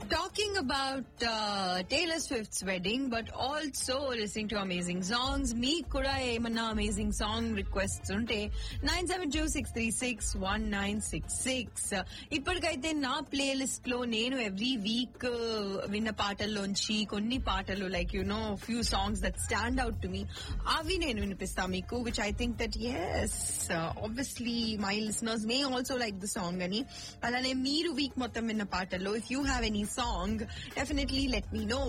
talking about Taylor Swift's wedding, but also listening to amazing songs. Me kuda emana amazing song requests unte 972-636-1966. ఇప్పటికైతే నా playlist లో నేను every week విన్న పాటల్లోంచి కొన్ని పాటలు like few songs that stand out to me అవి నేను వినిపిస్తా మీకు, which I think that obviously my listeners may also like the song అని. అలానే మీరు వీక్ మొత్తం విన్న పాటల్లో if you have any song, definitely let me know.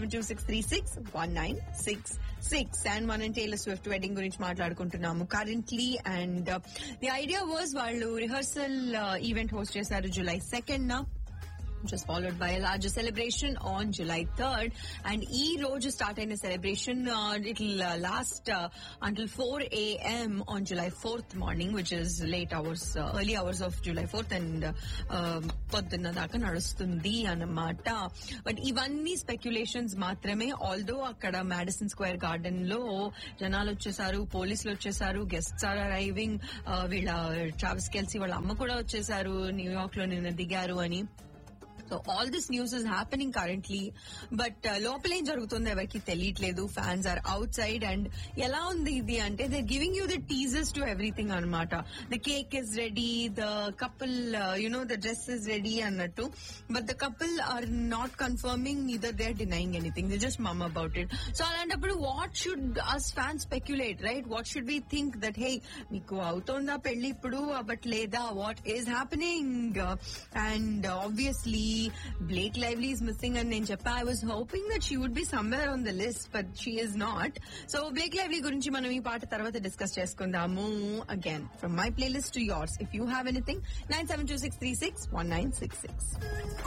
972-636-1966. And మనం Taylor Swift wedding గురించి మాట్లాడుకుంటున్నాము currently, and the idea was వాళ్ళు rehearsal event host చేశారు July 2nd which was followed by a larger celebration on July 3rd. And ee roju start aina celebration it'll last until 4 a.m. on July 4th morning, which is late hours, early hours of July 4th, and podduna daaka nadustundi anamata. But ivanni speculations maatrame, although akkada Madison Square Garden lo janalu vachchesaru, police lu vachchesaru, guests are arriving, veela Travis Kelce valla amma kuda vachchesaru, New York lo ninna digaru ani. So all this news is happening currently, but లోపల ఏం జరుగుతుందో ఎవరికి తెలియట్లేదు. Fans are out side, and ఎలా ఉంది ఇది అంటే they're giving you the teasers to everything అన్నమాట. The cake is ready, the couple, the dress is ready అన్నట్టు, but the couple are not confirming, neither they're denying anything, they just mum about it. So అలాంటప్పుడు what should us fans speculate, right? What should we think that hey మీకు అవుతుందా పెళ్లి ఇప్పుడు, but లేదా what is happening? And obviously Blake Lively is missing and నేను చెప్పా I was hoping that she would be somewhere on the list, but she is not. So Blake Lively గురించి మనం ఈ పాట తర్వాత డిస్కస్ చేసుకుందాము. Again, from my playlist to yours, if you have anything, 972-636-1966.